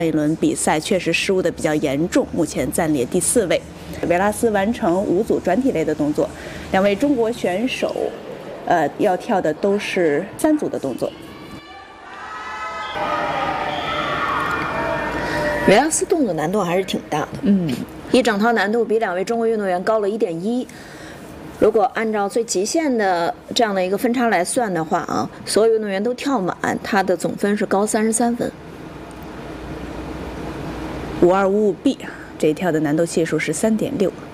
这一轮比赛确实失误的比较严重，目前暂列第4位。维拉斯完成5组转体类的动作，2位中国选手，要跳的都是3组的动作。 维拉斯动作难度还是挺大的，一整套难度比2位中国运动员高了1.1。如果按照最极限的这样的一个分差来算的话啊，所有运动员都跳满，他的总分是高33分。 5255B， 这一跳的难度系数是3.6。